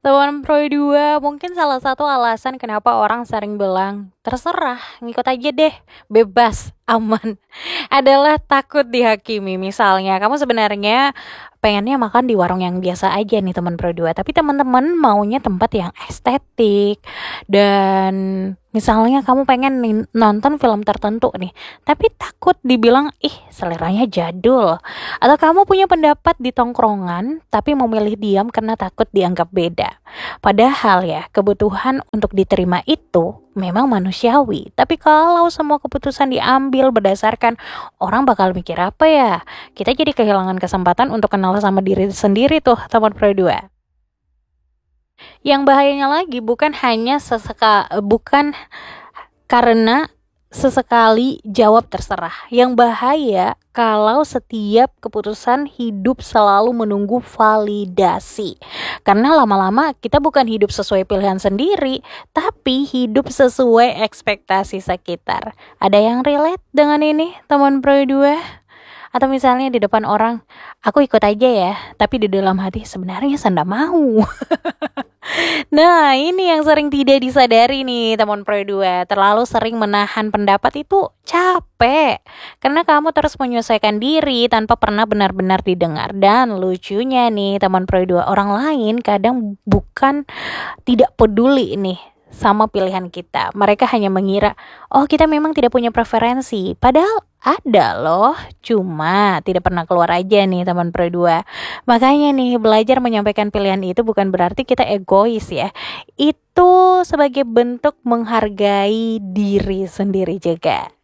Teman Pro 2, mungkin salah satu alasan kenapa orang sering bilang, terserah, ngikut aja deh, bebas, aman, adalah takut dihakimi. Misalnya, kamu sebenarnya pengennya makan di warung yang biasa aja nih teman Pro 2, tapi teman-teman maunya tempat yang estetik, dan misalnya kamu pengen nonton film tertentu nih, tapi takut dibilang, ih seleranya jadul. Atau kamu punya pendapat di tongkrongan, tapi memilih diam karena takut dianggap beda. Padahal ya, kebutuhan untuk diterima itu memang manusiawi. Tapi kalau semua keputusan diambil berdasarkan orang bakal mikir apa ya? Kita jadi kehilangan kesempatan untuk kenal sama diri sendiri tuh, teman Pro 2. Yang bahayanya lagi bukan karena sesekali jawab terserah. Yang bahaya kalau setiap keputusan hidup selalu menunggu validasi. Karena lama-lama kita bukan hidup sesuai pilihan sendiri, tapi hidup sesuai ekspektasi sekitar. Ada yang relate dengan ini, teman Pro 2? Atau misalnya di depan orang, aku ikut aja ya, tapi di dalam hati sebenarnya saya nggak mau. Nah, ini yang sering tidak disadari nih teman Pro 2. Terlalu sering menahan pendapat itu capek. Karena kamu terus menyesuaikan diri tanpa pernah benar-benar didengar. Dan lucunya nih teman Pro 2, orang lain kadang bukan tidak peduli nih sama pilihan kita. Mereka hanya mengira, oh kita memang tidak punya preferensi. Padahal ada loh, cuma tidak pernah keluar aja nih teman Pro 2. Makanya nih, belajar menyampaikan pilihan itu bukan berarti kita egois ya. Itu sebagai bentuk menghargai diri sendiri juga.